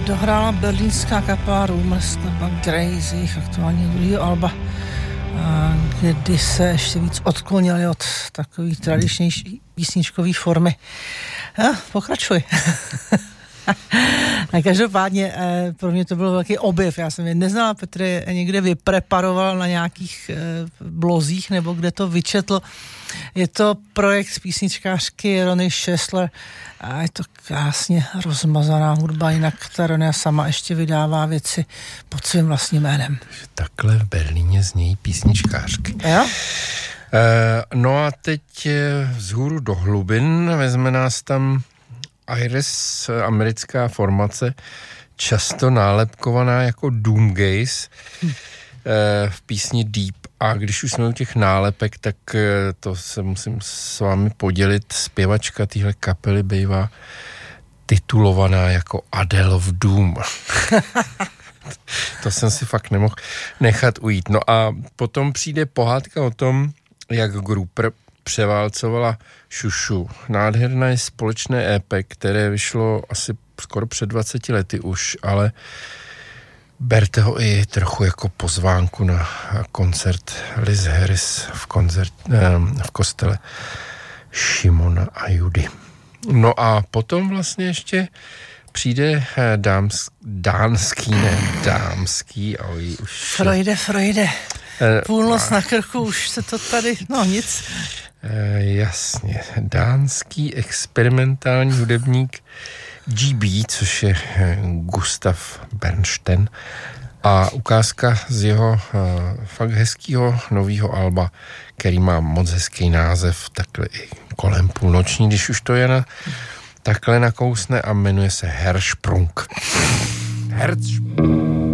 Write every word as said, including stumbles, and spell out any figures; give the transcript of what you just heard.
dohrála berlínská kapela Rumors na Grey z jejich aktuálního druhého alba, kdy se ještě víc odklonili od takový tradičnější písničkový formy. Ja, pokračuj. A každopádně pro mě to byl velký objev. Já jsem je neznala, Petr je někde vypreparoval na nějakých blozích nebo kde to vyčetl. Je to projekt písničkářky Rony Schessler a je to krásně rozmazaná hudba, jinak ta Rony sama ještě vydává věci pod svým vlastním jménem. Takhle v Berlíně znějí písničkářky. Jo? E, no a teď vzhůru do hlubin vezme nás tam Iris, americká formace, často nálepkovaná jako Doomgaze hm. v písni Deep. A když už jsme u těch nálepek, tak to se musím s vámi podělit. Zpěvačka téhle kapely bývá titulovaná jako Adele of Doom. To jsem si fakt nemohl nechat ujít. No a potom přijde pohádka o tom, jak Grouper převálcovala Šušu. Nádherné společné é pé, které vyšlo asi skoro před dvaceti lety už, ale berte ho i trochu jako pozvánku na koncert Liz Harris v, koncert, v kostele Šimona a Judy. No a potom vlastně ještě přijde dáms, dánský, ne dámský, oj, už... Freude, Freude. Půlnoc na krku, už se to tady, no nic. E, jasně, dánský experimentální hudebník G B, což je Gustav Bernstein, a ukázka z jeho uh, fakt hezkýho novýho alba, který má moc hezký název, takhle i kolem půlnoční, když už to je na, takhle nakousne, a jmenuje se Herzsprung. Herzsprung.